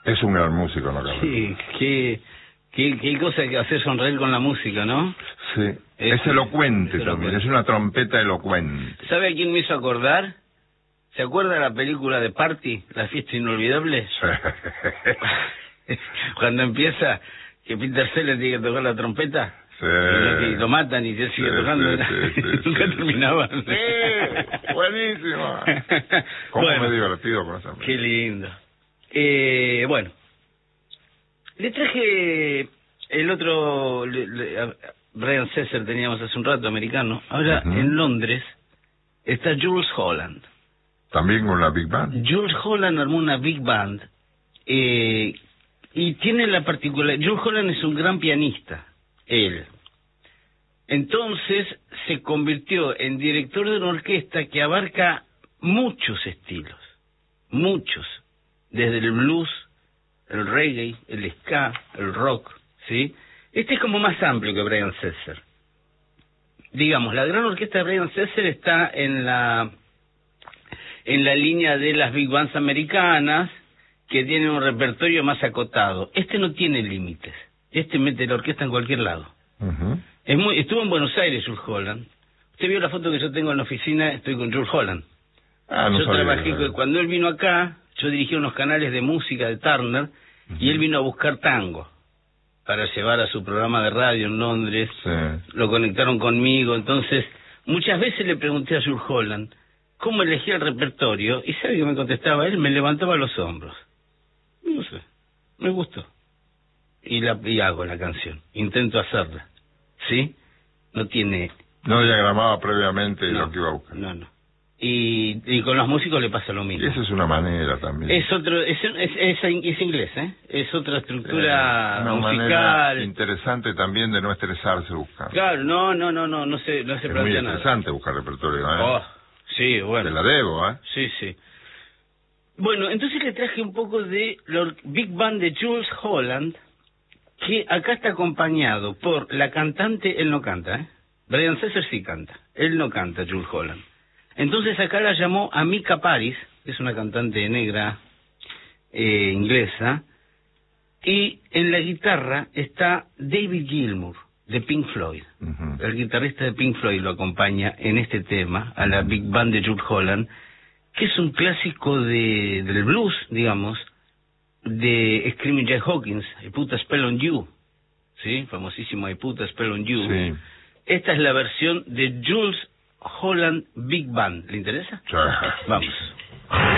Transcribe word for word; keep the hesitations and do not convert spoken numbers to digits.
Es un gran músico, ¿no, Carlos? Sí, qué, qué, qué cosa que hacer sonreír con la música, ¿no? Sí, es, es elocuente es también, elocuente. es una trompeta elocuente. ¿Sabe a quién me hizo acordar? ¿Se acuerda de la película de Party, La fiesta inolvidable? Sí. Cuando empieza, que Peter Sellers tiene que tocar la trompeta, Sí. y, y lo matan y se sigue Sí, tocando, sí, sí, sí, nunca sí, terminaba. Sí, buenísimo. Cómo Bueno, me he divertido con esa película. qué lindo. Eh, bueno, le traje el otro, le, le, a Brian Setzer teníamos hace un rato, americano. Ahora Uh-huh. en Londres está Jools Holland. También con la Big Band. Jools Holland armó una Big Band eh, y tiene la particularidad. Jools Holland es un gran pianista, él. Entonces se convirtió en director de una orquesta que abarca muchos estilos, muchos, desde el blues, el reggae, el ska, el rock, ¿sí? Este es como más amplio que Brian Setzer. Digamos, la gran orquesta de Brian Setzer está en la en la línea de las big bands americanas, que tienen un repertorio más acotado. Este no tiene límites. Este mete la orquesta en cualquier lado. Uh-huh. Es muy, estuvo en Buenos Aires, Jools Holland. Usted vio la foto que yo tengo en la oficina, estoy con Jools Holland. Ah, no yo sabía, trabajé, no. con, cuando él vino acá, yo dirigí unos canales de música de Turner, uh-huh. y él vino a buscar tango para llevar a su programa de radio en Londres. Sí. Lo conectaron conmigo, entonces muchas veces le pregunté a Jools Holland cómo elegía el repertorio, y ¿sabe que me contestaba él? Me levantaba los hombros. No sé, me gustó. Y, la, y hago la canción, intento hacerla, ¿sí? No tiene... No diagramaba previamente no, lo que iba a buscar. No, no. Y, y con los músicos le pasa lo mismo. Y esa es una manera también. Es otro, es, es, es, es inglés, ¿eh? Es otra estructura eh, una musical. Manera interesante también de no estresarse buscando. Claro, no, no, no, no, no se, no se es plantea muy nada. interesante buscar repertorio, ¿eh? Oh, sí, bueno. Te la debo, ¿eh? Sí, sí. Bueno, entonces le traje un poco de la Big Band de Jools Holland, que acá está acompañado por la cantante, él no canta, ¿eh? Brian Setzer sí canta, él no canta, Jools Holland. Entonces acá la llamó Amika Paris, que es una cantante negra eh, inglesa, y en la guitarra está David Gilmour, de Pink Floyd. Uh-huh. El guitarrista de Pink Floyd lo acompaña en este tema, a la Big Band de Jools Holland, que es un clásico de, del blues, digamos, de Screaming Jay Hawkins, I Put a Spell on You, ¿sí? Famosísimo I Put a Spell on You. Sí. Esta es la versión de Jools Holland Big Band. ¿Le interesa? Sí. Vamos.